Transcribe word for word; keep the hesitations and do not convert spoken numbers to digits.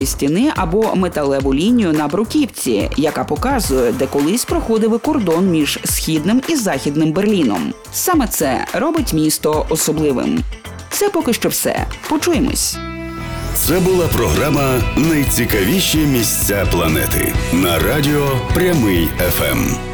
стіни або металеву лінію на бруківці, яка показує, де колись проходив кордон між Східним і Західним Берліном. Саме це робить місто особливим. Це поки що все. Почуємось. Це була програма «Найцікавіші місця планети» на радіо Прямий еф ем.